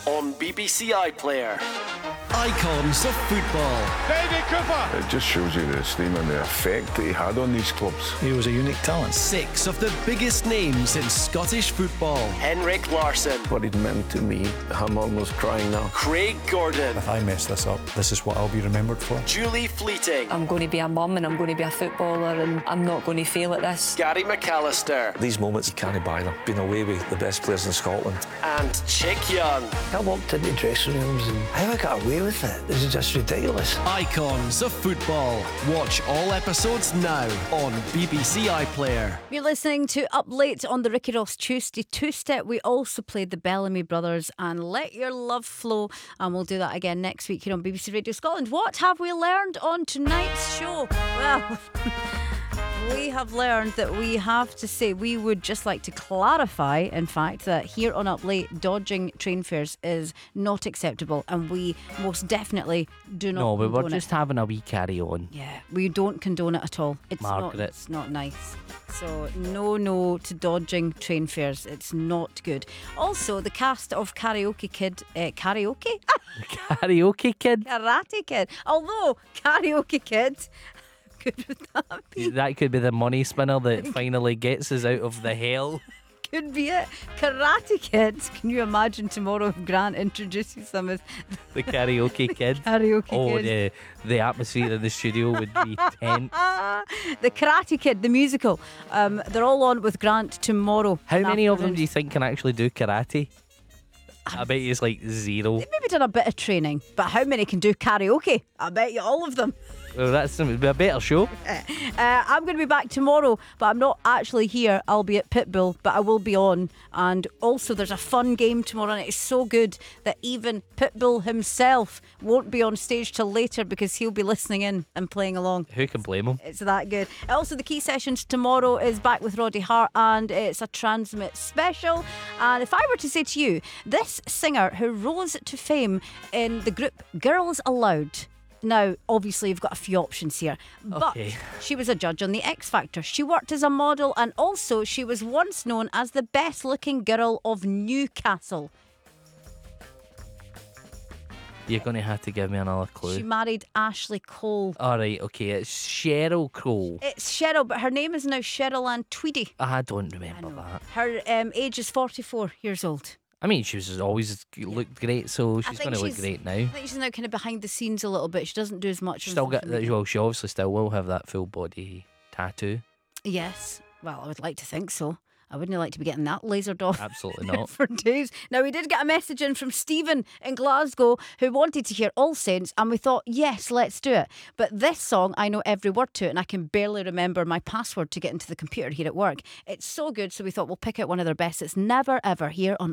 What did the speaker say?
on BBC iPlayer. Icons of football. David Cooper. It just shows you the esteem and the effect that he had on these clubs. He was a unique talent. 6 of the biggest names in Scottish football. Henrik Larsson. What it meant to me, I'm almost crying now. Craig Gordon. If I mess this up, this is what I'll be remembered for. Julie Fleeting. I'm going to be a mum and I'm going to be a footballer and I'm not going to fail at this. Gary McAllister. These moments, you can't buy them. Been away with the best players in Scotland. And Chick Young. I walked into dressing rooms and how I got away with it. This is just ridiculous. Icons of football. Watch all episodes now on BBC iPlayer. You're listening to Up Late on the Ricky Ross Tuesday Two-Step. We also played the Bellamy Brothers and Let Your Love Flow, and we'll do that again next week here on BBC Radio Scotland. What have we learned on tonight's show? Well, we have learned that we have to say, we would just like to clarify, in fact, that here on Up Late, dodging train fares is not acceptable, and we most definitely do not. No, we were condone just it. having a wee carry on. Yeah, we don't condone it at all. Margaret. It's not nice. So no to dodging train fares. It's not good. Also, the cast of Karaoke Kid, Karaoke? Karaoke Kid? Karate Kid. Although, Karaoke Kid, how good would that be? That could be the money spinner that finally gets us out of the hell. Could be it. Karate Kid. Can you imagine tomorrow if Grant introduces them as The Karaoke Kid. Karaoke Oh, Kid? the atmosphere in the studio would be tense. The Karate Kid, the musical. They're all on with Grant tomorrow. How in many of them afternoon. do you think can actually do karate? I bet it's like 0. They've maybe done a bit of training, but how many can do karaoke? I bet you all of them. Well, that would be a better show. I'm going to be back tomorrow, but I'm not actually here. I'll be at Pitbull, but I will be on. And also, there's a fun game tomorrow, and it's so good that even Pitbull himself won't be on stage till later because he'll be listening in and playing along. Who can blame him? It's that good. Also, the Key Sessions tomorrow is back with Roddy Hart, and it's a Transmit special. And if I were to say to you, this singer who rose to fame in the group Girls Aloud. Now, obviously, you've got a few options here, but Okay. she was a judge on The X Factor. She worked as a model, and also she was once known as the best-looking girl of Newcastle. You're going to have to give me another clue. She married Ashley Cole. Alright, okay, it's Cheryl Crow. It's Cheryl, but her name is now Cheryl Ann Tweedy. I don't remember that. Her age is 44 years old. I mean, she was always looked great, so she's think going to look she's- great now. I think she's now kind of behind the scenes a little bit. She doesn't do as much. on Still got social that. media. Well, she obviously still will have that full body tattoo. Yes. Well, I would like to think so. I wouldn't like to be getting that lasered off. Absolutely not. For days. Now, we did get a message in from Stephen in Glasgow who wanted to hear All Saints, and we thought, yes, let's do it. But this song, I know every word to it, and I can barely remember my password to get into the computer here at work. It's so good, so we thought we'll pick out one of their best. It's Never Ever here on